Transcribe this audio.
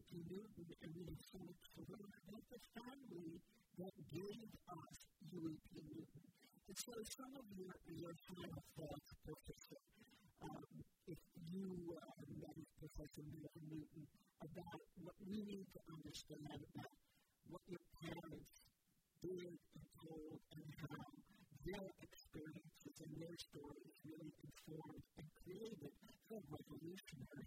U.P. Newton and we have so much to learn about the family that gave us U.P. Newton. And so some of your final thoughts, Professor, if you met Professor Milton Newton, about what we need to understand about what your parents did and told and how their experiences and their stories really informed and created a revolutionary